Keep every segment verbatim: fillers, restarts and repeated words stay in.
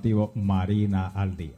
informativo Marina al Día.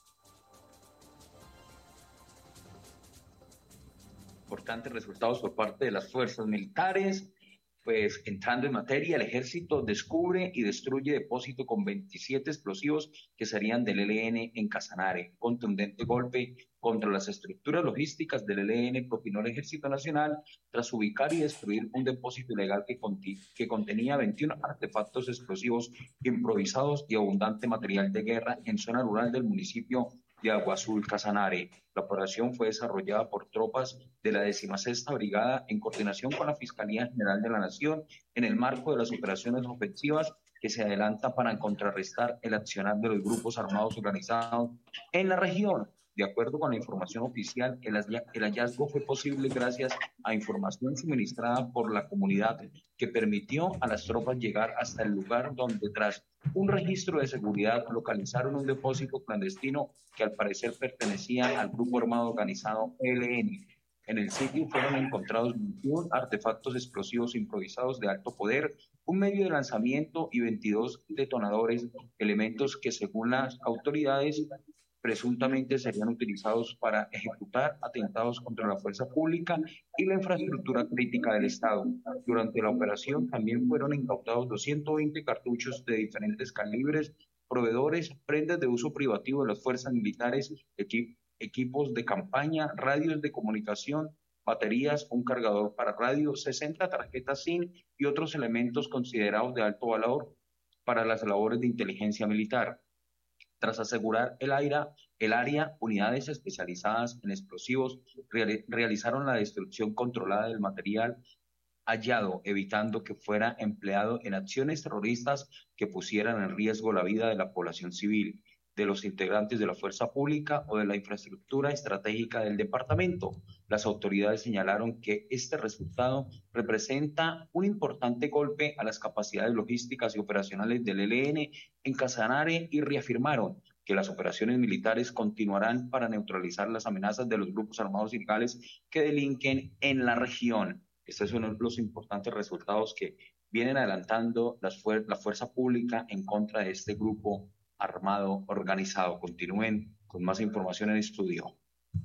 Importantes resultados por parte de las fuerzas militares. Pues entrando en materia, el ejército descubre y destruye depósito con veintisiete explosivos que serían del E L N en Casanare. Contundente golpe contra las estructuras logísticas del E L N propinó el Ejército Nacional tras ubicar y destruir un depósito ilegal que, conti que contenía veintiún artefactos explosivos improvisados y abundante material de guerra en zona rural del municipio de Agua Azul, Casanare. La operación fue desarrollada por tropas de la decimosexta Brigada en coordinación con la Fiscalía General de la Nación en el marco de las operaciones ofensivas que se adelantan para contrarrestar el accionar de los grupos armados organizados en la región. De acuerdo con la información oficial, el, el hallazgo fue posible gracias a información suministrada por la comunidad que permitió a las tropas llegar hasta el lugar donde, tras un registro de seguridad, localizaron un depósito clandestino que al parecer pertenecía al grupo armado organizado E L N. En el sitio fueron encontrados veintiún artefactos explosivos improvisados de alto poder, un medio de lanzamiento y veintidós detonadores, elementos que según las autoridades presuntamente serían utilizados para ejecutar atentados contra la fuerza pública y la infraestructura crítica del Estado. Durante la operación también fueron incautados doscientos veinte cartuchos de diferentes calibres, proveedores, prendas de uso privativo de las fuerzas militares, equip equipos de campaña, radios de comunicación, baterías, un cargador para radio, sesenta tarjetas SIM y otros elementos considerados de alto valor para las labores de inteligencia militar. Tras asegurar el, aire, el área, unidades especializadas en explosivos real, realizaron la destrucción controlada del material hallado, evitando que fuera empleado en acciones terroristas que pusieran en riesgo la vida de la población civil, de los integrantes de la fuerza pública o de la infraestructura estratégica del departamento. Las autoridades señalaron que este resultado representa un importante golpe a las capacidades logísticas y operacionales del E L N en Casanare y reafirmaron que las operaciones militares continuarán para neutralizar las amenazas de los grupos armados ilegales que delinquen en la región. Estos son los importantes resultados que vienen adelantando las fuer la fuerza pública en contra de este grupo armado organizado. Continúen con más información en estudio.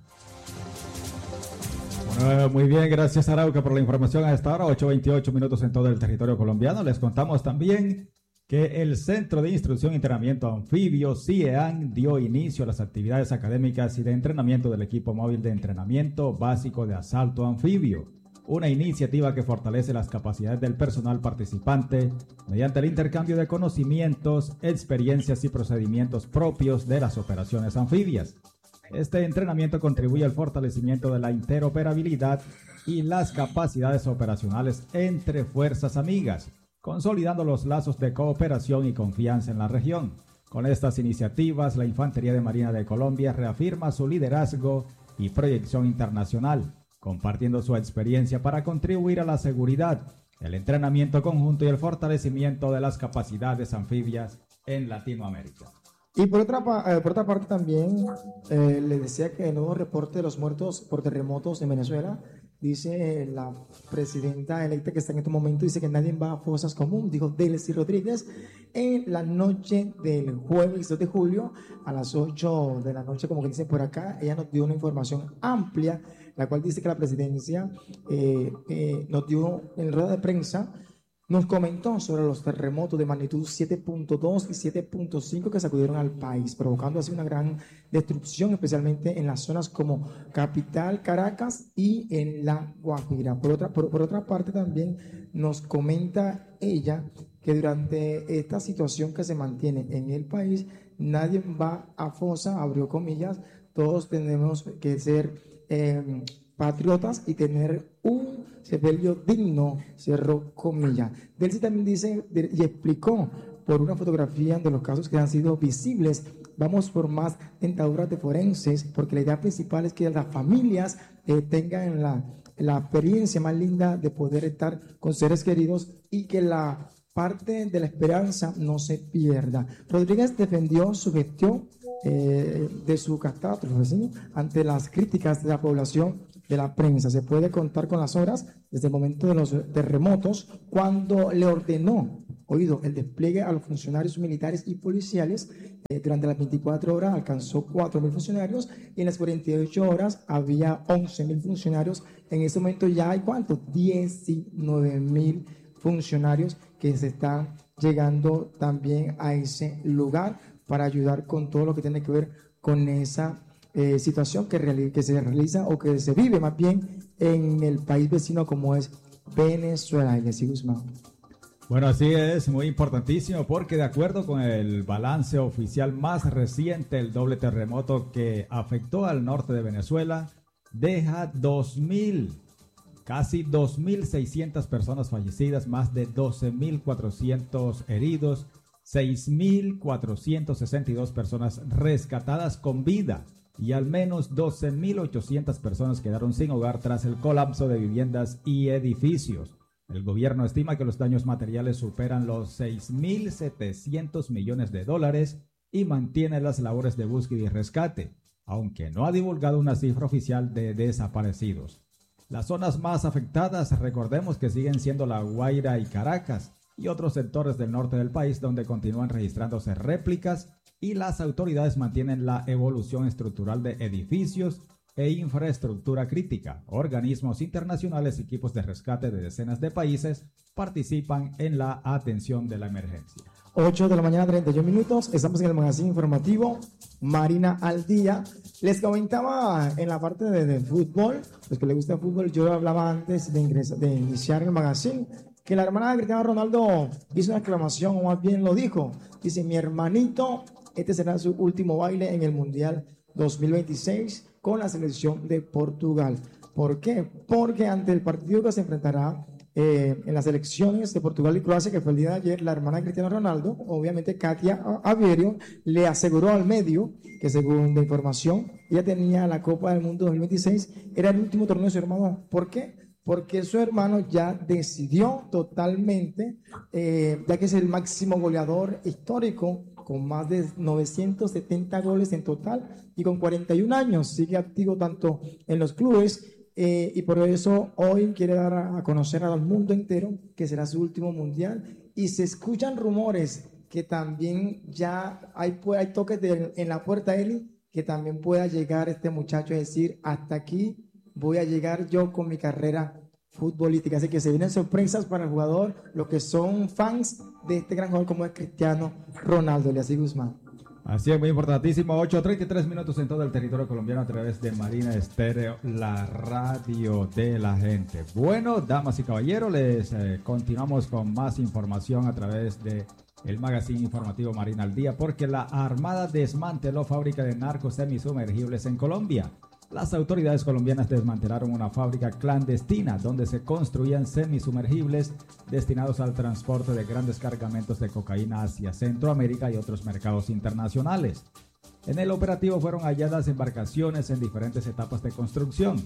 Bueno, muy bien, gracias Arauca por la información a esta hora, ocho veintiocho minutos en todo el territorio colombiano. Les contamos también que el Centro de Instrucción y Entrenamiento Anfibio, CIEAN, dio inicio a las actividades académicas y de entrenamiento del equipo móvil de entrenamiento básico de asalto anfibio, una iniciativa que fortalece las capacidades del personal participante mediante el intercambio de conocimientos, experiencias y procedimientos propios de las operaciones anfibias. Este entrenamiento contribuye al fortalecimiento de la interoperabilidad y las capacidades operacionales entre fuerzas amigas, consolidando los lazos de cooperación y confianza en la región. Con estas iniciativas, la Infantería de Marina de Colombia reafirma su liderazgo y proyección internacional, compartiendo su experiencia para contribuir a la seguridad, el entrenamiento conjunto y el fortalecimiento de las capacidades anfibias en Latinoamérica. Y por otra, eh, por otra parte también eh, les decía que el nuevo reporte de los muertos por terremotos en Venezuela, dice la presidenta electa que está en este momento, dice que nadie va a fosas comunes, dijo Delcy Rodríguez, en la noche del jueves dos de julio a las ocho de la noche, como que dicen por acá. Ella nos dio una información amplia, la cual dice que la presidencia eh, eh, nos dio en rueda de prensa, nos comentó sobre los terremotos de magnitud siete punto dos y siete punto cinco que sacudieron al país, provocando así una gran destrucción, especialmente en las zonas como Capital, Caracas y en La Guajira. Por otra, por, por otra parte también nos comenta ella que durante esta situación que se mantiene en el país, nadie va a fosa, abrió comillas, todos tenemos que ser eh, patriotas y tener un sepelio digno, cerró comillas. Delcy también dice y explicó por una fotografía de los casos que han sido visibles. Vamos por más dentaduras de forenses, porque la idea principal es que las familias eh, tengan la, la experiencia más linda de poder estar con seres queridos y que la parte de la esperanza no se pierda. Rodríguez defendió su gestión eh, de su catástrofe, ¿sí?, ante las críticas de la población, de la prensa. Se puede contar con las horas desde el momento de los terremotos, cuando le ordenó Oído, el despliegue a los funcionarios militares y policiales eh, durante las veinticuatro horas alcanzó cuatro mil funcionarios y en las cuarenta y ocho horas había once mil funcionarios. En este momento ya hay ¿cuántos? diecinueve mil funcionarios que se están llegando también a ese lugar para ayudar con todo lo que tiene que ver con esa eh, situación que, reali- que se realiza o que se vive más bien en el país vecino como es Venezuela. Y así, Guzmán. Bueno, así es, muy importantísimo porque de acuerdo con el balance oficial más reciente, el doble terremoto que afectó al norte de Venezuela deja dos mil, casi dos mil seiscientas personas fallecidas, más de doce mil cuatrocientos heridos, seis mil cuatrocientas sesenta y dos personas rescatadas con vida y al menos doce mil ochocientas personas quedaron sin hogar tras el colapso de viviendas y edificios. El gobierno estima que los daños materiales superan los seis mil setecientos millones de dólares y mantiene las labores de búsqueda y rescate, aunque no ha divulgado una cifra oficial de desaparecidos. Las zonas más afectadas, recordemos que siguen siendo La Guaira y Caracas y otros sectores del norte del país donde continúan registrándose réplicas y las autoridades mantienen la evolución estructural de edificios e infraestructura crítica. Organismos internacionales y equipos de rescate de decenas de países participan en la atención de la emergencia. ocho de la mañana, treinta y un minutos. Estamos en el magazine informativo Marina al Día. Les comentaba en la parte de, de fútbol, los que les gusta el fútbol, yo hablaba antes de, ingresar, de iniciar el magazine, que la hermana de Cristiano Ronaldo hizo una exclamación, o más bien lo dijo. Dice, mi hermanito, este será su último baile en el Mundial dos mil veintiséis con la selección de Portugal. ¿Por qué? Porque ante el partido que se enfrentará eh, en las elecciones de Portugal y Croacia, que fue el día de ayer, la hermana de Cristiano Ronaldo, obviamente Katia Averio, le aseguró al medio que según la información, ella tenía la Copa del Mundo dos mil veintiséis, era el último torneo de su hermano. ¿Por qué? Porque su hermano ya decidió totalmente, eh, ya que es el máximo goleador histórico, con más de novecientos setenta goles en total y con cuarenta y un años, sigue activo tanto en los clubes eh, y por eso hoy quiere dar a, a conocer al mundo entero que será su último mundial y se escuchan rumores que también ya hay, hay toques de, en la puerta, Eli, que también pueda llegar este muchacho a decir, hasta aquí voy a llegar yo con mi carrera futbolística. Así que se vienen sorpresas para el jugador, los que son fans de este gran jugador como es Cristiano Ronaldo. Eliasí Guzmán. Así es, muy importantísimo. ocho treinta y tres minutos en todo el territorio colombiano a través de Marina Estéreo, la radio de la gente. Bueno, damas y caballeros, les eh, continuamos con más información a través de el magazine informativo Marina al Día, porque la Armada desmanteló fábrica de narcos semisumergibles en Colombia. Las autoridades colombianas desmantelaron una fábrica clandestina donde se construían semisumergibles destinados al transporte de grandes cargamentos de cocaína hacia Centroamérica y otros mercados internacionales. En el operativo fueron halladas embarcaciones en diferentes etapas de construcción,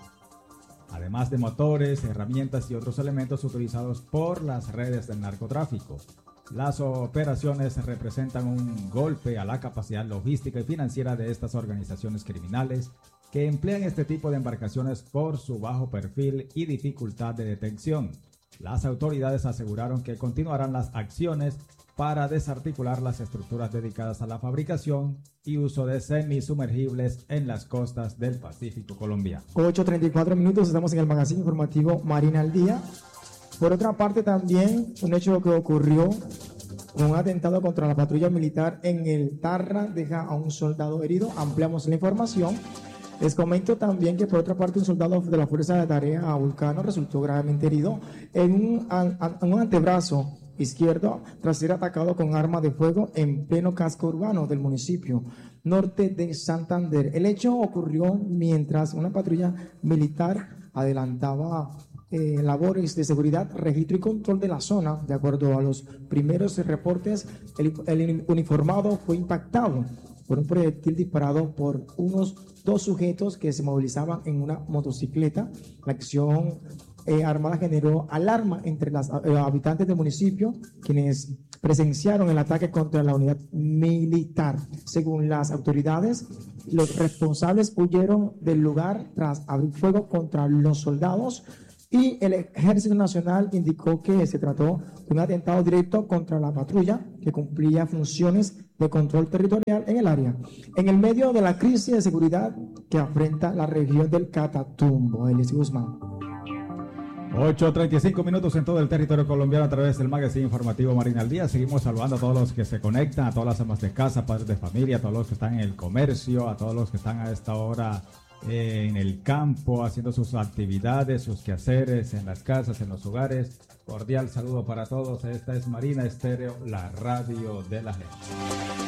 además de motores, herramientas y otros elementos utilizados por las redes del narcotráfico. Las operaciones representan un golpe a la capacidad logística y financiera de estas organizaciones criminales que emplean este tipo de embarcaciones por su bajo perfil y dificultad de detección. Las autoridades aseguraron que continuarán las acciones para desarticular las estructuras dedicadas a la fabricación y uso de semisumergibles en las costas del Pacífico colombiano. ocho treinta y cuatro minutos, estamos en el magazine informativo Marina al Día. Por otra parte, también un hecho que ocurrió, un atentado contra la patrulla militar en el Tarra deja a un soldado herido. Ampliamos la información. Les comento también que por otra parte un soldado de la Fuerza de Tarea Vulcano resultó gravemente herido en un, an, en un antebrazo izquierdo tras ser atacado con arma de fuego en pleno casco urbano del municipio norte de Santander. El hecho ocurrió mientras una patrulla militar adelantaba eh, labores de seguridad, registro y control de la zona. De acuerdo a los primeros reportes, el, el uniformado fue impactado por un proyectil disparado por unos dos sujetos que se movilizaban en una motocicleta. La acción eh, armada generó alarma entre los eh, habitantes del municipio, quienes presenciaron el ataque contra la unidad militar. Según las autoridades, los responsables huyeron del lugar tras abrir fuego contra los soldados Y el Ejército Nacional indicó que se trató de un atentado directo contra la patrulla que cumplía funciones de control territorial en el área, en el medio de la crisis de seguridad que afrenta la región del Catatumbo. Eliezer Guzmán. ocho treinta y cinco minutos en todo el territorio colombiano a través del magazine informativo Marina al Día. Seguimos saludando a todos los que se conectan, a todas las amas de casa, padres de familia, a todos los que están en el comercio, a todos los que están a esta hora eh, en el campo, haciendo sus actividades, sus quehaceres, en las casas, en los hogares. Cordial saludo para todos. Esta es Marina Estéreo, la radio de la gente.